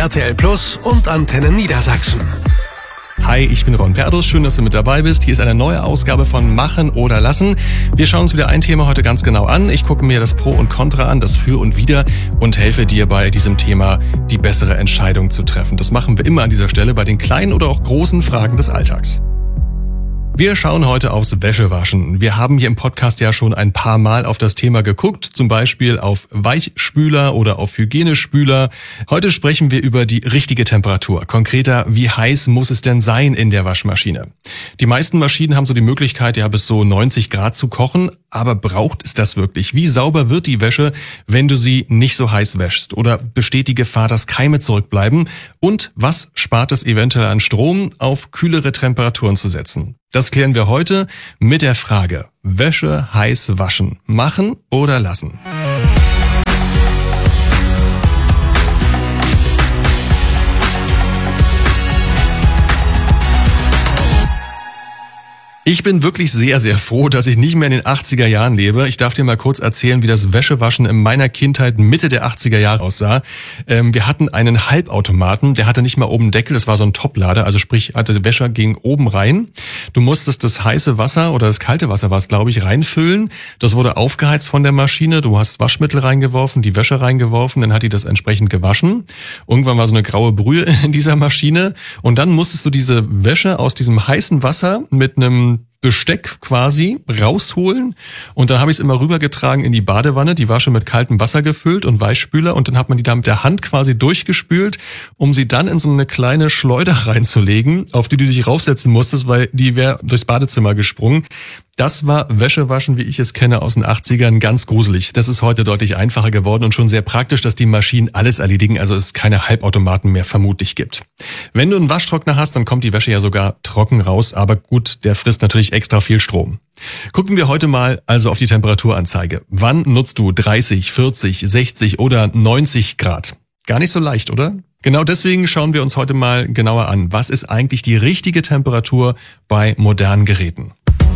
RTL Plus und Antenne Niedersachsen. Hi, ich bin Ron Perdus. Schön, dass du mit dabei bist. Hier ist eine neue Ausgabe von Machen oder Lassen. Wir schauen uns wieder ein Thema heute ganz genau an. Ich gucke mir das Pro und Contra an, das Für und Wider und helfe dir bei diesem Thema, die bessere Entscheidung zu treffen. Das machen wir immer an dieser Stelle bei den kleinen oder auch großen Fragen des Alltags. Wir schauen heute aufs Wäschewaschen. Wir haben hier im Podcast ja schon ein paar Mal auf das Thema geguckt, zum Beispiel auf Weichspüler oder auf Hygienespüler. Heute sprechen wir über die richtige Temperatur. Konkreter, wie heiß muss es denn sein in der Waschmaschine? Die meisten Maschinen haben so die Möglichkeit, ja bis so 90 Grad zu kochen. Aber braucht es das wirklich? Wie sauber wird die Wäsche, wenn du sie nicht so heiß wäschst? Oder besteht die Gefahr, dass Keime zurückbleiben? Und was spart es eventuell an Strom, auf kühlere Temperaturen zu setzen? Das klären wir heute mit der Frage: Wäsche heiß waschen, machen oder lassen? Ich bin wirklich sehr, sehr froh, dass ich nicht mehr in den 80er Jahren lebe. Ich darf dir mal kurz erzählen, wie das Wäschewaschen in meiner Kindheit Mitte der 80er Jahre aussah. Wir hatten einen Halbautomaten, der hatte nicht mal oben einen Deckel, das war so ein Toplader, also sprich, der Wäscher ging oben rein. Du musstest das heiße Wasser oder das kalte Wasser war es, glaube ich, reinfüllen. Das wurde aufgeheizt von der Maschine. Du hast Waschmittel reingeworfen, die Wäsche reingeworfen, dann hat die das entsprechend gewaschen. Irgendwann war so eine graue Brühe in dieser Maschine und dann musstest du diese Wäsche aus diesem heißen Wasser mit einem Besteck quasi rausholen und dann habe ich es immer rübergetragen in die Badewanne, die war schon mit kaltem Wasser gefüllt und Weichspüler und dann hat man die da mit der Hand quasi durchgespült, um sie dann in so eine kleine Schleuder reinzulegen, auf die du dich raufsetzen musstest, weil die wäre durchs Badezimmer gesprungen. Das war Wäschewaschen, wie ich es kenne, aus den 80ern, ganz gruselig. Das ist heute deutlich einfacher geworden und schon sehr praktisch, dass die Maschinen alles erledigen, also es keine Halbautomaten mehr vermutlich gibt. Wenn du einen Waschtrockner hast, dann kommt die Wäsche ja sogar trocken raus, aber gut, der frisst natürlich extra viel Strom. Gucken wir heute mal also auf die Temperaturanzeige. Wann nutzt du 30, 40, 60 oder 90 Grad? Gar nicht so leicht, oder? Genau deswegen schauen wir uns heute mal genauer an. Was ist eigentlich die richtige Temperatur bei modernen Geräten?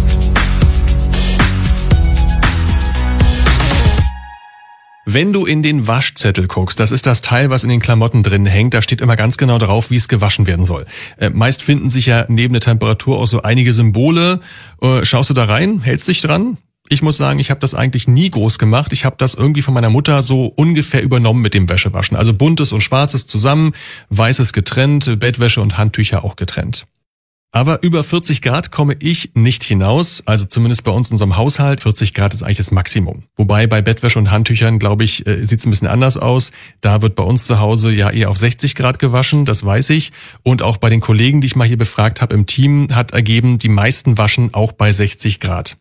Wenn du in den Waschzettel guckst, das ist das Teil, was in den Klamotten drin hängt, da steht immer ganz genau drauf, wie es gewaschen werden soll. Meist finden sich ja neben der Temperatur auch so einige Symbole. Schaust du da rein? Hältst dich dran? Ich muss sagen, ich habe das eigentlich nie groß gemacht. Ich habe das irgendwie von meiner Mutter so ungefähr übernommen mit dem Wäschewaschen. Also buntes und schwarzes zusammen, weißes getrennt, Bettwäsche und Handtücher auch getrennt. Aber über 40 Grad komme ich nicht hinaus, also zumindest bei uns in unserem Haushalt. 40 Grad ist eigentlich das Maximum. Wobei bei Bettwäsche und Handtüchern, glaube ich, sieht es ein bisschen anders aus. Da wird bei uns zu Hause ja eher auf 60 Grad gewaschen, das weiß ich. Und auch bei den Kollegen, die ich mal hier befragt habe im Team, hat ergeben, die meisten waschen auch bei 60 Grad.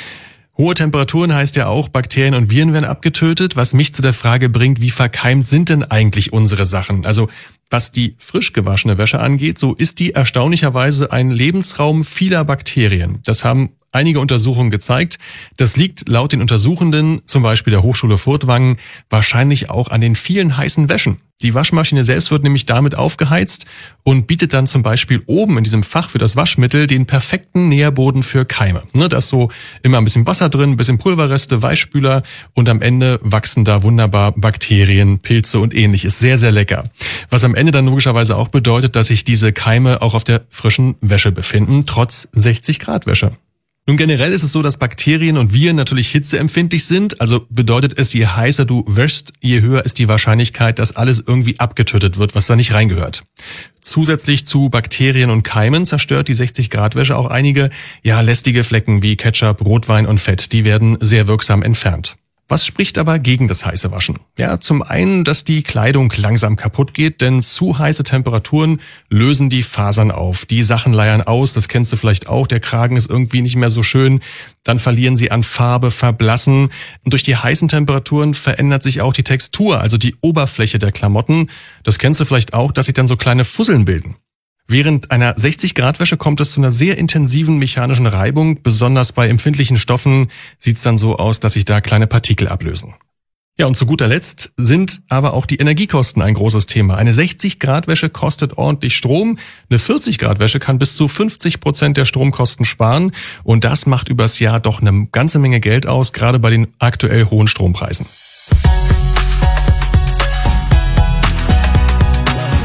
Hohe Temperaturen heißt ja auch, Bakterien und Viren werden abgetötet, was mich zu der Frage bringt, wie verkeimt sind denn eigentlich unsere Sachen? Also was die frisch gewaschene Wäsche angeht, so ist die erstaunlicherweise ein Lebensraum vieler Bakterien. Das haben einige Untersuchungen gezeigt. Das liegt laut den Untersuchenden, zum Beispiel der Hochschule Furtwangen, wahrscheinlich auch an den vielen heißen Wäschen. Die Waschmaschine selbst wird nämlich damit aufgeheizt und bietet dann zum Beispiel oben in diesem Fach für das Waschmittel den perfekten Nährboden für Keime. Da ist so immer ein bisschen Wasser drin, ein bisschen Pulverreste, Weichspüler und am Ende wachsen da wunderbar Bakterien, Pilze und ähnliches. Sehr, sehr lecker. Was am Ende dann logischerweise auch bedeutet, dass sich diese Keime auch auf der frischen Wäsche befinden, trotz 60 Grad Wäsche. Nun generell ist es so, dass Bakterien und Viren natürlich hitzeempfindlich sind. Also bedeutet es, je heißer du wäschst, je höher ist die Wahrscheinlichkeit, dass alles irgendwie abgetötet wird, was da nicht reingehört. Zusätzlich zu Bakterien und Keimen zerstört die 60-Grad-Wäsche auch einige lästige Flecken wie Ketchup, Rotwein und Fett. Die werden sehr wirksam entfernt. Was spricht aber gegen das heiße Waschen? Ja, zum einen, dass die Kleidung langsam kaputt geht, denn zu heiße Temperaturen lösen die Fasern auf. Die Sachen leiern aus, das kennst du vielleicht auch, der Kragen ist irgendwie nicht mehr so schön. Dann verlieren sie an Farbe, verblassen. Und durch die heißen Temperaturen verändert sich auch die Textur, also die Oberfläche der Klamotten. Das kennst du vielleicht auch, dass sich dann so kleine Fusseln bilden. Während einer 60-Grad-Wäsche kommt es zu einer sehr intensiven mechanischen Reibung. Besonders bei empfindlichen Stoffen sieht es dann so aus, dass sich da kleine Partikel ablösen. Ja, und zu guter Letzt sind aber auch die Energiekosten ein großes Thema. Eine 60-Grad-Wäsche kostet ordentlich Strom. Eine 40-Grad-Wäsche kann bis zu 50% der Stromkosten sparen. Und das macht übers Jahr doch eine ganze Menge Geld aus, gerade bei den aktuell hohen Strompreisen.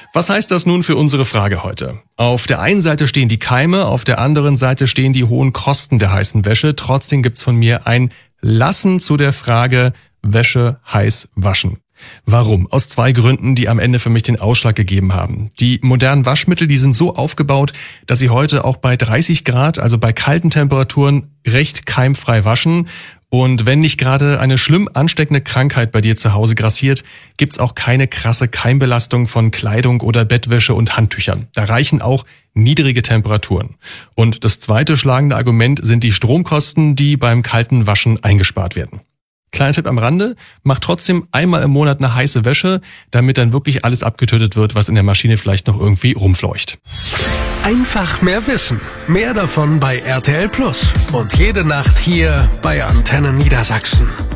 Was heißt das nun für unsere Frage heute? Auf der einen Seite stehen die Keime, auf der anderen Seite stehen die hohen Kosten der heißen Wäsche. Trotzdem gibt's von mir ein Lassen zu der Frage Wäsche heiß waschen. Warum? Aus 2 Gründen, die am Ende für mich den Ausschlag gegeben haben. Die modernen Waschmittel, die sind so aufgebaut, dass sie heute auch bei 30 Grad, also bei kalten Temperaturen, recht keimfrei waschen. Und wenn nicht gerade eine schlimm ansteckende Krankheit bei dir zu Hause grassiert, gibt's auch keine krasse Keimbelastung von Kleidung oder Bettwäsche und Handtüchern. Da reichen auch niedrige Temperaturen. Und das zweite schlagende Argument sind die Stromkosten, die beim kalten Waschen eingespart werden. Kleiner Tipp am Rande, mach trotzdem einmal im Monat eine heiße Wäsche, damit dann wirklich alles abgetötet wird, was in der Maschine vielleicht noch irgendwie rumfleucht. Einfach mehr wissen. Mehr davon bei RTL Plus. Und jede Nacht hier bei Antenne Niedersachsen.